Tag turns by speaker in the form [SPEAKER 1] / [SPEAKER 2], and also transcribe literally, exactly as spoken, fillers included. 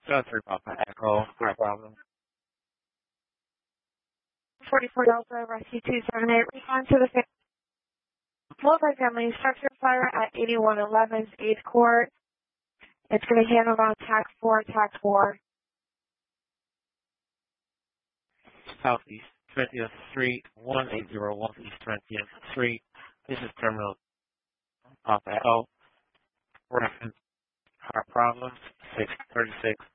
[SPEAKER 1] seven three Papa Echo, no problem.
[SPEAKER 2] forty-four Delta, Rescue two seven eight, respond to the multifamily structure fire at eighty-one eleven eighth Court. It's going to be handled on tax four, tax four.
[SPEAKER 1] Southeast twentieth Street, one eight zero one East twentieth Street. This is Terminal Papa Echo. Reference car problems, six thirty-six